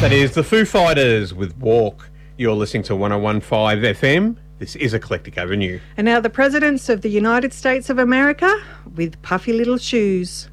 That is the Foo Fighters with Walk. You're listening to 101.5 FM. This is Eclectic Avenue. And now the presidents of the United States of America with puffy little shoes.